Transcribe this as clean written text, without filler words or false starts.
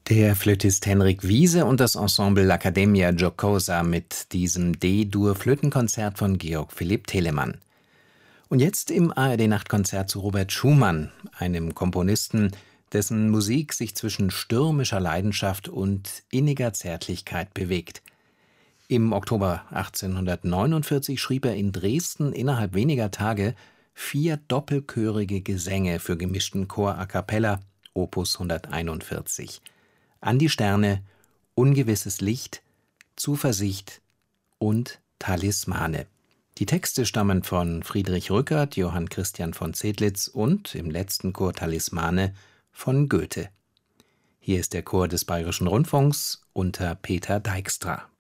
Der Flötist Henrik Wiese und das Ensemble L'Accademia Giocosa mit diesem D-Dur-Flötenkonzert von Georg Philipp Telemann. Und jetzt im ARD-Nachtkonzert zu Robert Schumann, einem Komponisten, dessen Musik sich zwischen stürmischer Leidenschaft und inniger Zärtlichkeit bewegt. Im Oktober 1849 schrieb er in Dresden innerhalb weniger Tage 4 doppelchörige Gesänge für gemischten Chor a cappella, Opus 141. An die Sterne, ungewisses Licht, Zuversicht und Talismane. Die Texte stammen von Friedrich Rückert, Johann Christian von Zedlitz und im letzten Chor Talismane von Goethe. Hier ist der Chor des Bayerischen Rundfunks unter Peter Dijkstra.